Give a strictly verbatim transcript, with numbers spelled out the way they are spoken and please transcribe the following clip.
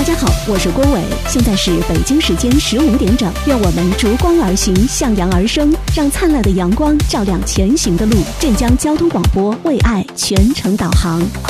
家好，我是郭伟，现在是北京时间十五点整，愿我们逐光而行，向阳而生，让灿烂的阳光照亮前行的路。镇江交通广播为爱全程导航。